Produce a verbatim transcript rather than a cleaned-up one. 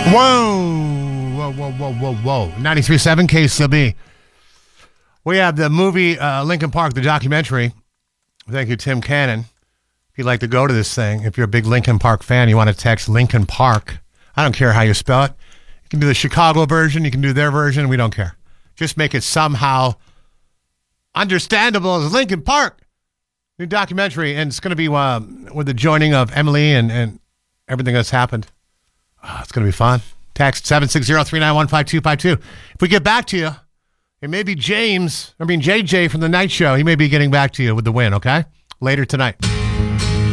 Whoa, whoa, whoa, whoa, whoa, whoa. ninety-three point seven K C B. We have the movie uh, Lincoln Park, the documentary. Thank you, Tim Cannon. If you'd like to go to this thing, if you're a big Lincoln Park fan, you want to text Lincoln Park. I don't care how you spell it. You can do the Chicago version. You can do their version. We don't care. Just make it somehow understandable as Lincoln Park. New documentary, and it's going to be uh, with the joining of Emily and, and everything that's happened. Oh, it's going to be fun. Text seven six zero, three nine one, five two five two. If we get back to you, it may be James, I mean J J from the night show. He may be getting back to you with the win, okay? Later tonight.